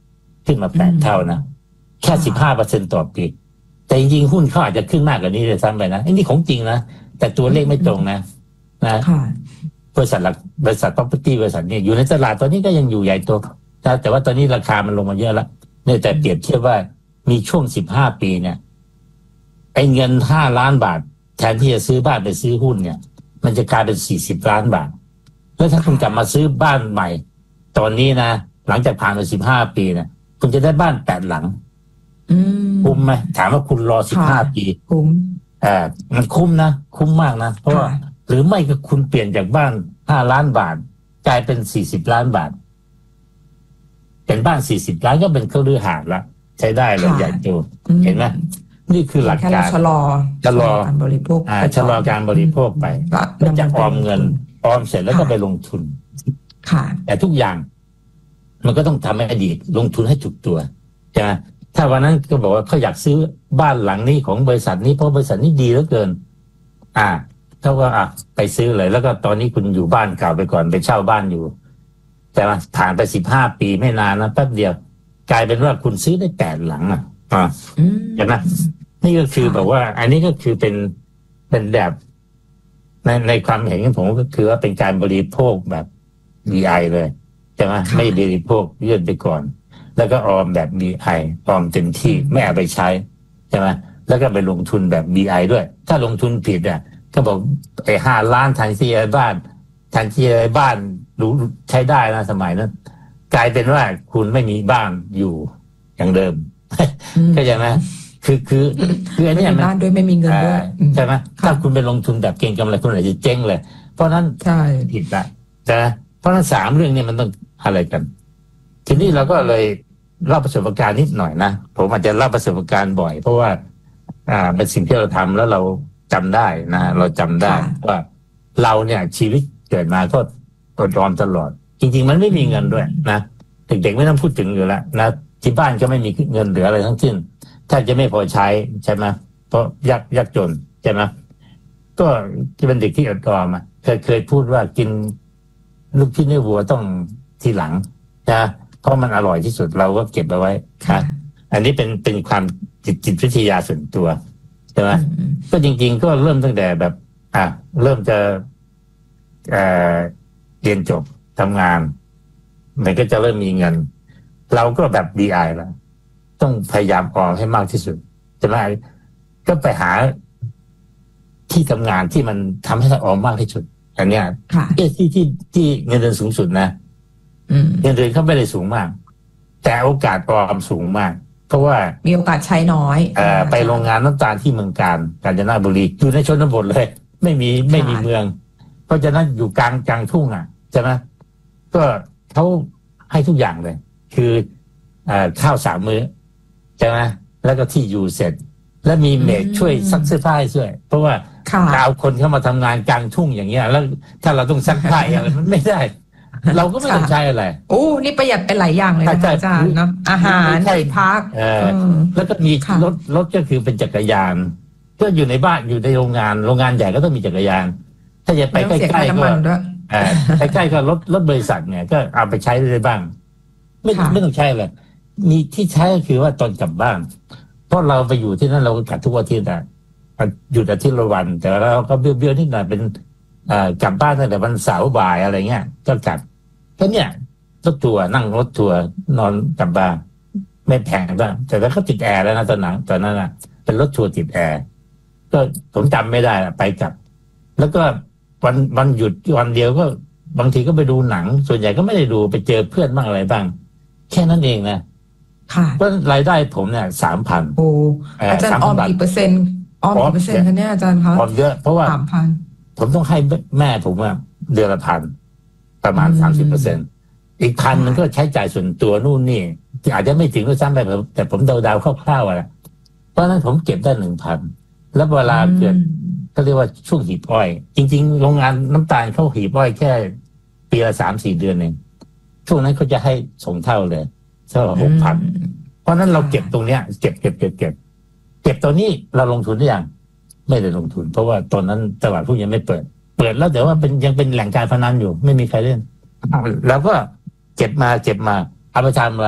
ขึ้นมาแปดเท่านะแค่สิบห้าเปอร์เซ็นต์ต่อปีแต่จริงๆหุ้นเขาอาจจะขึ้นมากกว่านี้เลยซ้ำไปนะไอ้นี่ของจริงนะแต่ตัวเลขไม่ตรงนะนะบริษัทหลักบริษัท property บริษัทนี้อยู่ในตลาดตอนนี้ก็ยังอยู่ใหญ่โตแต่ว่าตอนนี้ราคามันลงมาเยอะแล้วเนี่ยแต่เปรียบเทียบว่ามีช่วงสิบห้าปีเนี่ยไอ้เงินห้าล้านบาทแทนที่จะซื้อบ้านไปซื้อหุ้นเนี่ยมันจะกลายเป็นสี่สิบล้านบาทแล้วถ้าคุณกลับมาซื้อบ้านใหม่ตอนนี้นะหลังจากผ่านไปสิบห้าปีเนี่ยคุณจะได้บ้านแปดหลังคุ้มไหมถามว่าคุณรอสิบห้าปีคุ้มอ่ามันคุ้มนะคุ้มมากนะเพราะว่าหรือไม่ก็คุณเปลี่ยนจากบ้านห้าล้านบาทกลายเป็นสี่สิบล้านบาทเป็นบ้านสี่สิบล้านก็เป็นเครือหาดละใช้ได้เลยใหญ่โตเห็นไหมนี่คือหลักการชะลอชะลอการบริโภคอ่าชะลอการบริโภคไปแล้วจะออมเงินออมเสร็จแล้วก็ไปลงทุนค่ะแต่ทุกอย่างมันก็ต้องทำให้ดีลงทุนให้ถูกตัวใช่ไหมถ้าวันนั้นก็บอกว่าเขาอยากซื้อบ้านหลังนี้ของบริษัทนี้เพราะบริษัทนี้ดีเหลือเกินอ่าเขาก็อ่ะไปซื้อเลยแล้วก็ตอนนี้คุณอยู่บ้านเก่าไปก่อนไปเช่าบ้านอยู่แต่ว่าผ่านไปสิบห้าปีไม่นานนะแป๊บเดียวกลายเป็นว่าคุณซื้อได้แปดหลังอ่ะอ่าเห็นไหมนี่ก็คือแบบว่าอันนี้ก็คือเป็นเป็นแบบในในความเห็นของผมก็คือว่าเป็นการบริโภคแบบ บี ไอ เลยใช่ไหมไม่บริโภคเลื่อนไปก่อนแล้วก็ออมแบบ บี ไอ ออมเต็มที่ไม่เอาไปใช้ใช่ไหมแล้วก็ไปลงทุนแบบ บี ไอ ด้วยถ้าลงทุนผิดอ่ะก็บอกไอ้ห้าล้านทันทีไอ้บ้านทันทีไอ้บ้านรู้ใช้ได้นะสมัยนั้นกลายเป็นว่าคุณไม่มีบ้านอยู่อย่างเดิมก็ใช่ไหมคือคือคืออันนี้มันบ้านด้วยไม่มีเงินด้วยใช่ไหมถ้าคุณไปลงทุนแบบเก็งกำไรคุณอาจจะเจ๊งเลยเพราะนั้นผิดละใช่ไหมเพราะนั้นสามเรื่องนี้มันต้องอะไรกันทีนี้เราก็เลยเล่าประสบการณ์นิดหน่อยนะผมอาจจะเล่าประสบการณ์บ่อยเพราะว่าอ่าเป็นสิ่งที่เราทำแล้วเราจำได้นะเราจำได้ว่าเราเนี่ยชีวิตเกิดมาก็อดออมตลอดจริงๆมันไม่มีเงินด้วยนะเด็กๆไม่ต้องพูดถึงอยู่แล้วนะที่บ้านก็ไม่มีเงินเหลืออะไรทั้งสิ้นถ้าจะไม่พอใช้ใช่ไหมเพราะยากยากจนใช่ไหมก็จะเป็นเด็กที่อดออมอ่ะเคยเคยพูดว่ากินลูกชิ้นเนื้อวัวต้องทีหลังนะเพราะมันอร่อยที่สุดเราก็เก็บเอาไว้นะอันนี้เป็นเป็นความจิตจิตวิทยาส่วนตัวใช่ไหมก็จริงๆก็เริ่มตั้งแต่แบบอ่ะเริ่มจะเอ่อเรียนจบทำงานมันก็จะเริ่มมีเงินเราก็แบบ บี ไอ แล้วต้องพยายามออมให้มากที่สุดใช่ไหมก็ไปหาที่ทำงานที่มันทำให้เราออมมากที่สุดอันเนี้ยที่ที่ที่ที่เงินเดือนสูงสุดนะเงินเดือนเขาไม่ได้สูงมากแต่โอกาสออมสูงมากเพราะว่ามีโอกาสใช้น้อยเอ่อไปโรงงานน้ำตาลที่เมืองกาญกาญจนบุรีอยู่ในชนบทเลยไม่มีไม่มีเมืองเพราะฉะนั้นอยู่กลางกลางทุ่งอ่ะใช่ไหมก็เขาให้ทุกอย่างเลยคือเอ่อข้าวสามมื้อใช่ไหมแล้วก็ที่อยู่เสร็จแล้วมีเมดช่วยซักเสื้อผ้าให้ช่วยเพราะว่าเอาคนเข้ามาทำงานกลางทุ่งอย่างเงี้ยแล้วถ้าเราต้องซักผ้าอะไรมันไม่ได้เราก็ไม่ต้องใช้อะไรโอ้นี่ประหยัดไปหลายอย่างเลยนะอาจารย์เนาะอาหารที่พักแล้วก็มีรถรถก็คือเป็นจักรยานก็อยู่ในบ้านอยู่ในโรงงานโรงงานใหญ่ก็ต้องมีจักรยานถ้าจะไปใกล้ๆก็ใกล้ๆก็รถรถบริษัทเนี่ยก็เอาไปใช้ได้บ้างไม่ไม่ต้องใช้เลยมีที่ใช้ก็คือว่าตอนกลับบ้านเพราะเราไปอยู่ที่นั่นเราก็กลับทุกอาทิตย์อ่ะหยุดอาทิตย์ละวันแต่เราก็เบี้ยวๆนิดหน่อยเป็นกลับบ้านตั้งแต่วันเสาร์บ่ายอะไรเงี้ยก็กลับก็เนี่ยรถทัวร์นั่งรถทัวร์นอนกลับบ้านไม่แพงด้วยแต่แล้วก็ติดแอร์แล้วนะตอนนั้นตอนนั้นอ่ะเป็นรถทัวร์ติดแอร์ก็ผมจำไม่ได้ไปกลับแล้วก็วันวันหยุดวันเดียวก็บางทีก็ไปดูหนังส่วนใหญ่ก็ไม่ได้ดูไปเจอเพื่อนบ้างอะไรบ้างแค่นั้นเองนะก็รายได้ผมเนี่ยสามพันโอ้อาจารย์ออมกี่เปอร์เซ็นต์ออมกี่เปอร์เซ็นต์คะเนี่ยอาจารย์คะออมเยอะเพราะว่าสามพันผมต้องให้แม่ผมว่าเดือนละพันประมาณสามสิบเปอร์เซ็นต์อีกพันมันก็ใช้จ่ายส่วนตัวนู่นนี่ที่อาจจะไม่ถึงด้วยซ้ำไปแต่ผมเดาๆคร่าวๆอ่ะเพราะนั้นผมเก็บได้หนึ่งพันแล้วเวลาเกิดเขาเรียกว่าช่วงหีบอ้อยจริงๆโรงงานน้ำตาลเขาหีบอ้อยแค่ปีละสามสี่เดือนเองช่วงนั้นเขาจะให้สองเท่าเลยเท่าหกพันเพราะนั้นเราเก็บตรงเนี้ยเก็บเก็บเก็บเก็บเก็บตัวนี้เราลงทุนได้ยังไม่ได้ลงทุนเพราะว่าตอนนั้นตลาดหุ้นยังไม่เปิดเปิดแล้วแต่ว่าเป็นยังเป็นแหล่งการพนันอยู่ไม่มีใครเล่นแล้วก็เก็บมาเก็บมาเอาไปทำอะไร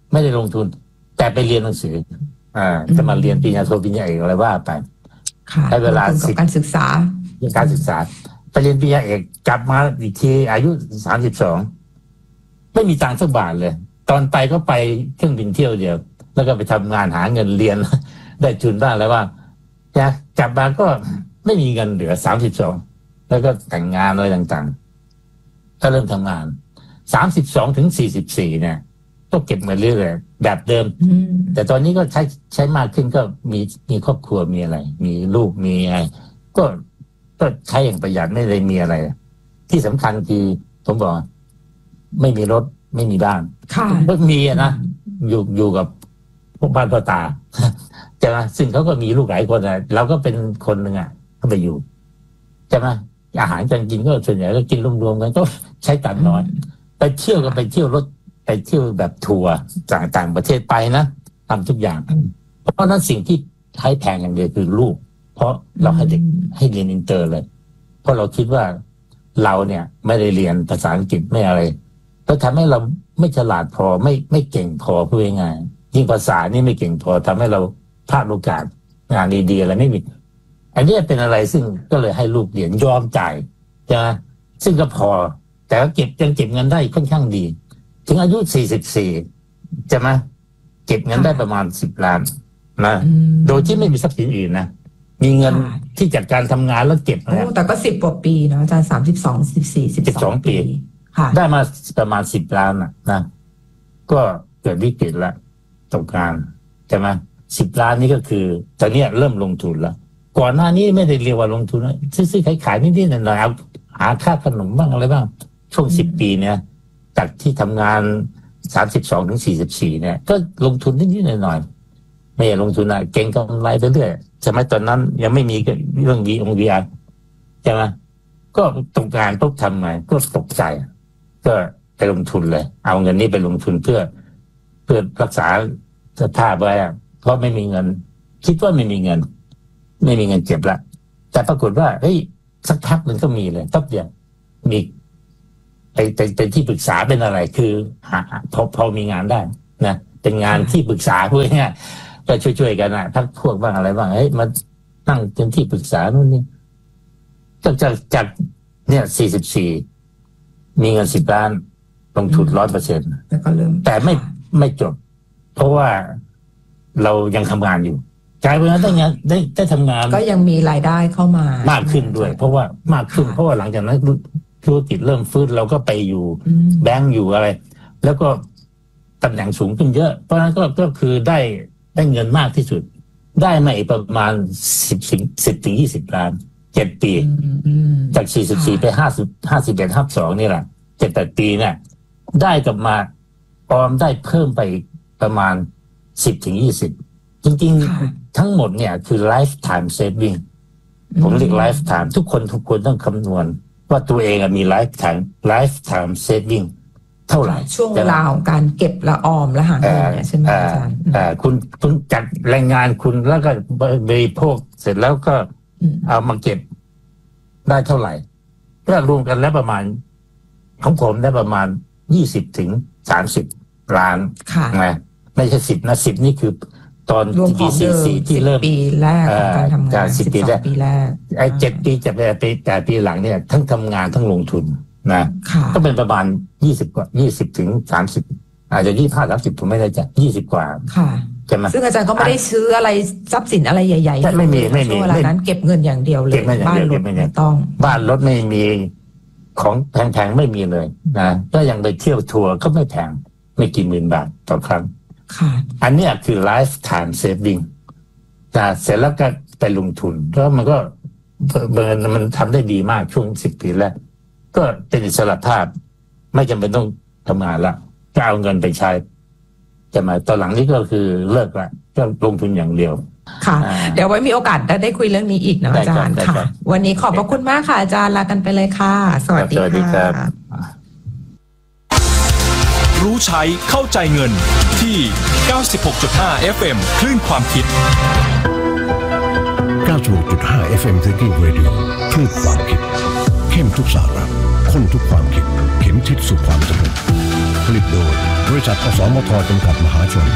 ไม่ได้ลงทุนแต่ไปเรียนหนังสืออ่าจะมาเรียนปริญญาโทปริญญาเอกอะไรว่าไปใช้เวลาสิบการศึกษาการศึกษาไปเรียนปริญญาเอกกลับมาอีกทีอายุสามสิบสองไม่มีตังค์สักบาทเลยตอนไปก็ไปเครื่องบินเที่ยวเดียวแล้วก็ไปทำงานหาเงินเรียนได้ทุนบ้างแล้วว่าจะกลับมาก็ไม่มีเงินเหลือสามสิบสองแล้วก็แต่งงานอะไรต่างๆก็เริ่มทำงานสามสิบสองถึงสี่สิบสี่เนี่ยก็เก็บเงินเรื่อยๆแบบเดิมแต่ตอนนี้ก็ใช้ใช้มากขึ้นก็มีมีครอบครัวมีอะไรมีลูกมีอะไรก็ก็ใช้อย่างประหยัดไม่ได้มีอะไรที่สำคัญคือผมบอกไม่มีรถไม่มีบ้านไม่มีนะอยู่อยู่กับพวกบ้านพ่อตาใช่ไหมซึ่งเขาก็มีลูกหลายคนอ่ะเราก็เป็นคนหนึ่งอ่ะเขาไปอยู่ใช่ไหมอาหารการกินก็ส่วนใหญ่ก็กินรวมๆกันก็ใช้ตังค์น้อยไปเที่ยวก็ไปเที่ยวรถไปเที่ยวแบบทัวร์ต่างต่างประเทศไปนะทำทุกอย่างเพราะนั้นสิ่งที่ใช้แพงอย่างเดียวคือลูกเพราะเราให้เด็กให้เรียนอินเตอร์เลยเพราะเราคิดว่าเราเนี่ยไม่ได้เรียนภาษาอังกฤษไม่อะไรแล้วทำให้เราไม่ฉลาดพอไม่ไม่เก่งพอพูดง่ายๆยิ่งภาษานี่ไม่เก่งพอทำให้เราพลาดโอกาสงานดีๆอะไรไม่มีอันนี้เป็นอะไรซึ่งก็เลยให้ลูกเรียนยอมจ่ายใช่ไหมซึ่งก็พอแต่ก็เก็บยังเก็บเงินได้ค่อนข้างดีถึงอายุสี่สิบสี่ใช่ไหมเก็บเงินได้ประมาณสิบล้านนะโดยที่ไม่มีทรัพย์สินอื่นนะมีเงินที่จากการทำงานแล้วเก็บนะแต่ก็สิบกว่าปีเนาะอาจารย์สามสิบสองสิบสี่สิบสองปีได้มาประมาณสิบล้านนะนะก็เกิดวิกฤตละตกงานใช่ไหมสิบล้านนี่ก็คือตอนนี้เริ่มลงทุนแล้วก่อนหน้านี้ไม่ได้เรียกว่าลงทุนนะซื้อๆขายๆนิดๆหน่อยๆเอาหาค่าขนมบ้างอะไรบ้างช่วงสิบปีเนี่ยจากที่ทำงานสามสิบสองถึงสี่สิบสี่เนี่ยก็ลงทุนนิดๆหน่อยๆไม่ลงทุนอะเก่งกำไรไปเรื่อยใช่ไหมตอนนั้นยังไม่มีเรื่องวีองวีอาร์ใช่ไหมก็ตกงานปุ๊บทำไงก็ตกใจก็ไปลงทุนเลยเอาเงินนี้ไปลงทุนเพื่อเพื่อรักษาสภาพไว้เพราะไม่มีเงินคิดว่าไม่มีเงินไม่มีเงินเก็บละแต่ปรากฏว่าเฮ้ยสักพักมันก็มีเลยตับเดียวมีไปเป็นเป็นที่ปรึกษาเป็นอะไรคือหาพอพอมีงานได้นะเป็นงานที่ปรึกษาพวกนี้ก็ช่วยๆกันนะทั้งพวกบ้างอะไรบ้างเฮ้ยมาตั้งเป็นที่ปรึกษานู่นนี่ก็จากจากเนี่ยสี่สิบสี่มีเงินสิบล้านลงทุนร้อยเปอร์เซ็นต์แต่ไม่ไม่จบเพราะว่าเรายังทำงานอยู่กลายเป็นว่าได้งานได้ได้ทำงานก็ยังมีรายได้เข้ามามากขึ้นด้วยเพราะว่ามากขึ้นเพราะว่าหลังจากนั้นธุรกิจเริ่มฟื้นเราก็ไปอยู่แบงก์อยู่อะไรแล้วก็ตำแหน่งสูงขึ้นเยอะเพราะฉะนั้นก็ก็คือได้ได้เงินมากที่สุดได้มาอีกประมาณสิบสิบถึงยี่สิบล้านเจ็ดปีจากสี่สิบสี่ไปห้าสิบห้าสิบเอ็ดห้าสองนี่แหละเจ็ดแปดปีเนี่ยได้กลับมาออมได้เพิ่มไปประมาณสิบถึงยี่สิบจริงๆทั้งหมดเนี่ยคือ lifetime saving ผมเรียก lifetime ทุกคนทุกคนต้องคำนวณว่าตัวเองมี lifetime lifetime saving เท่าไหร่ช่วงเวลาของการเก็บละออมและหาเงินเนี่ยใช่ไหมอาจารย์คุณคุณจัดแรงงานคุณแล้วก็บริโภคเสร็จแล้วก็เอามาเก็บได้เท่าไหร่ก็รวมกันแล้วประมาณของผมได้ประมาณยี่สิบถึงสามสิบล้านนะไม่ใช่สิบนะสิบนี่คือตอนปีสี่สี่ที่เริ่มปีแรกของการทำงานสิบปีแรกไอ้เจ็ดปีจะไปปีแต่ปีหลังเนี่ยทั้งทำงานทั้งลงทุนนะก็เป็นประมาณยี่สิบกว่ายี่สิบถึงสามสิบอาจจะยี่สิบห้าสามสิบผมไม่ได้จะยี่สิบกว่าใช่ไหมซึ่งอาจารย์ก็ไม่ได้ซื้ออะไรทรัพย์สินอะไรใหญ่ๆไม่มีไม่มีเวลานั้นเก็บเงินอย่างเดียวเลยบ้านรถไม่ต้องบ้านรถไม่มีของแพงๆไม่มีเลยนะก็ยังไปเที่ยวทัวร์ก็ไม่แพงไม่กี่หมื่นบาทต่อครั้งอันนี้คือ lifetime saving แต่เสร็จแล้วก็ไปลงทุนเพราะมันก็เบิร์นมันทำได้ดีมากช่วงสิบปีแรกก็เป็นอิสระภาพไม่จำเป็นต้องทำงานละก็เอาเงินไปใช้จะมาตอนหลังนี้ก็คือเลิกละก็ลงทุนอย่างเดียวค่ะเดี๋ยวไว้มีโอกาสได้ได้คุยเรื่องนี้อีกนะอาจารย์ค่ะวันนี้ขอบพระคุณมากค่ะอาจารย์ลากันไปเลยค่ะสวัสดีค่ะรู้ใช้เข้าใจเงินที่ เก้าสิบหกจุดห้า เอฟ เอ็ม คลื่นความคิดเก้าสิบหกจุดห้า เอฟ เอ็ม Thinking Radio คลื่นความคิดเข้มทุกสาระข้นทุกความคิดเข็มทิศสู่ความสำเร็จผลิตโดยบริษัทอสมทจำกัดมหาชน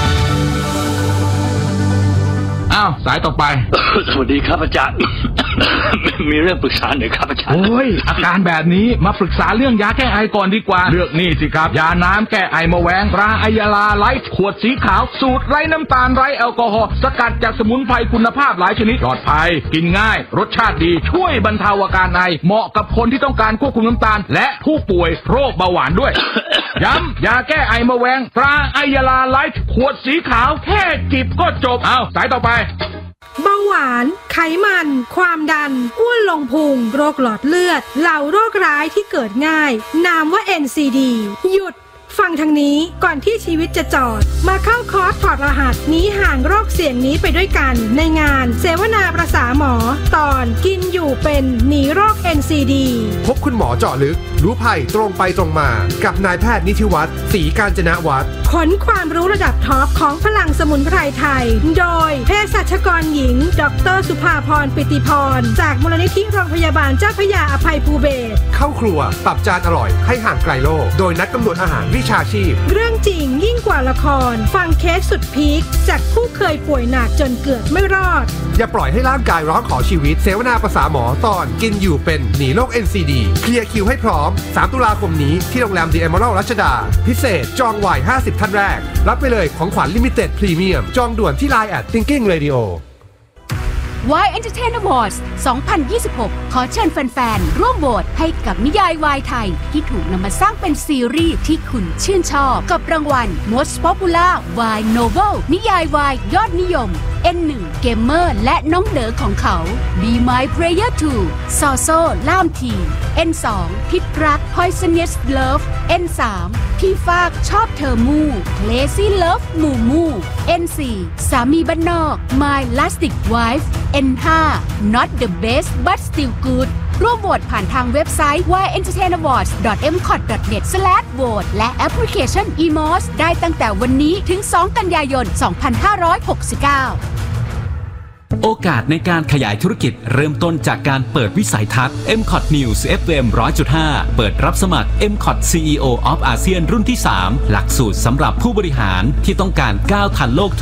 อ้าวสายต่อไปสวัสดีครับอาจารย์ มีเรื่องปรึกษาหน่อยครับอาจารย์โอ้ยอาการแบบนี้มาปรึกษาเรื่องยาแก้ไอก่อนดีกว่าเลือกนี่สิครับยาน้ำแก้ไอมะแวงตราไอยาลาไลท์ขวดสีขาวสูตรไร้น้ำตาลไร้แอลกอฮอล์สกัดจากสมุนไพรคุณภาพหลายชนิดปลอดภัยกินง่ายรสชาติดีช่วยบรรเทาอาการไอเหมาะกับคนที่ต้องการควบคุมน้ำตาลและผู้ป่วยโรคเบาหวานด้วย ย้ำยาแก้ไอมะแวงตราไอยาลาไลท์ขวดสีขาวแค่จิบก็จบเอาสายต่อไปเบาหวานไขมันความดันอ้วนลงพุงโรคหลอดเลือดเหล่าโรคร้ายที่เกิดง่ายนามว่า เอ็น ซี ดี หยุดฟังทางนี้ก่อนที่ชีวิตจะจอดมาเข้าคอร์สถอดรหัสหนีห่างโรคเสี่ยงนี้ไปด้วยกันในงานเสวนาประสาหมอตอนกินอยู่เป็นหนีโรค เอ็น ซี ดีพบคุณหมอเจาะลึกรู้ภัยตรงไปตรงมากับนายแพทย์นิธิวัฒน์ศรีกาญจนวัฒน์ขนความรู้ระดับท็อปของพลังสมุนไพรไทยโดยเภสัชกรหญิงดร.สุภาพรปิติพรจากมูลนิธิโรงพยาบาลเจ้าพระยาอภัยภูเบศรเข้าครัวปรับจานอร่อยให้ห่างไกลโรคโดยนักกำหนดอาหารวิชาชีพเรื่องจริงยิ่งกว่าละครฟังเคสสุดพีคจากผู้เคยป่วยหนักจนเกือบไม่รอดอย่าปล่อยให้ร่างกายร้องขอชีวิตเสวนาประสาหมอตอนกินอยู่เป็นหนีโรค เอ็น ซี ดี เคลียร์คิวให้พร้อมสามตุลาคมนี้ที่โรงแรม The Emerald รัชดาพิเศษจองไว้ห้าสิบท่านแรกรับไปเลยของขวัญลิมิเต็ดพรีเมียมจองด่วนที่ ไลน์ แอท Thinking Radio วาย Entertain Awards สองพันยี่สิบหก ขอเชิญแฟนๆร่วมโหวตให้กับนิยายวายไทยที่ถูกนำมาสร้างเป็นซีรีส์ที่คุณชื่นชอบกับรางวัล Most Popular Y Novel นิยายวายยอดนิยม เอ็น หนึ่ง Gamer และน้องเด๋อของเขา Be My Player ทู ซอโซ่ล่ามที เอ็น สอง พิษรัก Poisonous Love เอ็น สาม พี่ฟากชอบเธอมู่ Lazy Love มูมู เอ็น สี่ สามีบ้านนอก My Lastic Wife เอ็น ห้า Not the best but still good ร่วมโหวตผ่านทางเว็บไซต์ วาย เอ็นเตอร์เทน อวอร์ดส์ ดอท เอ็ม คอท ดอท เน็ต สแลช โหวต และแอปพลิเคชัน อี เอ็ม โอ เอส ได้ตั้งแต่วันนี้ถึง สอง กันยายน สองพันห้าร้อยหกสิบเก้าโอกาสในการขยายธุรกิจเริ่มต้นจากการเปิดวิสัยทัศน์ เอ็ม คอท News เอฟ เอ็ม หนึ่งร้อยจุดห้า เปิดรับสมัคร เอ็ม คอท ซี อี โอ of อาเซียนรุ่นที่ สาม หลักสูตรสำหรับผู้บริหารที่ต้องการก้าวทันโลก